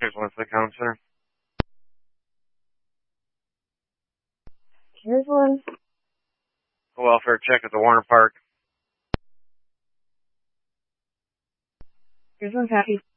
Here's one for the counselor. Here's one. Welfare check at the Warner Park. Here's one, Pappy.